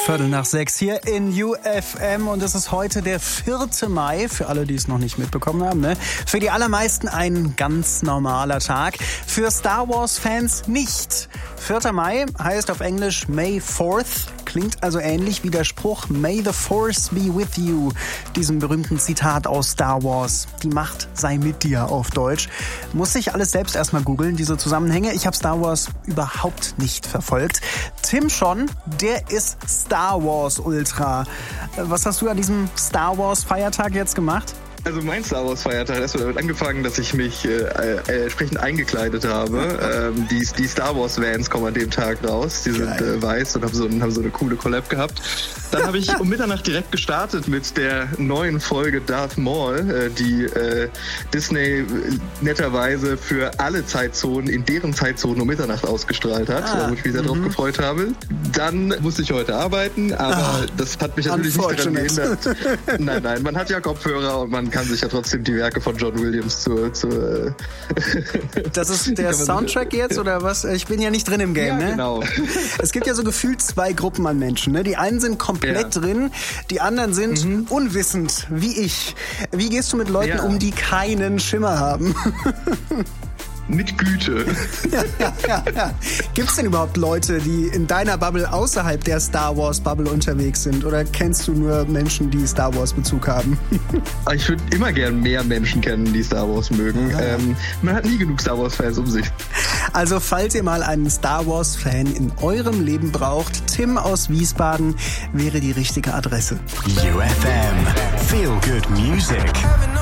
5:15 hier in UFM und es ist heute der 4. Mai, für alle, die es noch nicht mitbekommen haben, ne? Für die allermeisten ein ganz normaler Tag, für Star Wars-Fans nicht. 4. Mai heißt auf Englisch May 4th, klingt also ähnlich wie der Spruch May the Force be with you, diesem berühmten Zitat aus Star Wars. Die Macht sei mit dir auf Deutsch. Muss ich alles selbst erstmal googeln, diese Zusammenhänge. Ich habe Star Wars überhaupt nicht verfolgt. Tim schon, der ist Star Wars Ultra. Was hast du an diesem Star Wars Feiertag jetzt gemacht? Also mein Star Wars Feiertag hat erstmal damit angefangen, dass ich mich entsprechend eingekleidet habe. Die Star Wars Vans kommen an dem Tag raus. Die sind weiß und haben so eine coole Collab gehabt. Dann habe ich um Mitternacht direkt gestartet mit der neuen Folge Darth Maul, die Disney netterweise für alle Zeitzonen in deren Zeitzonen um Mitternacht ausgestrahlt hat, wo ich mich sehr drauf gefreut habe. Dann musste ich heute arbeiten, aber das hat mich natürlich nicht daran gehindert. Nein, man hat ja Kopfhörer und man kann sich ja trotzdem die Werke von John Williams zur Das ist der Soundtrack jetzt oder was? Ich bin ja nicht drin im Game, ja, ne? Genau. Es gibt ja so gefühlt 2 Gruppen an Menschen, ne? Die einen sind komplett drin, die anderen sind unwissend, wie ich. Wie gehst du mit Leuten um, die keinen Schimmer haben? Mit Güte. Ja. Gibt es denn überhaupt Leute, die in deiner Bubble außerhalb der Star Wars Bubble unterwegs sind? Oder kennst du nur Menschen, die Star Wars Bezug haben? Ich würde immer gern mehr Menschen kennen, die Star Wars mögen. Man hat nie genug Star Wars Fans um sich. Also falls ihr mal einen Star Wars Fan in eurem Leben braucht, Tim aus Wiesbaden wäre die richtige Adresse. UFM. Feel good music.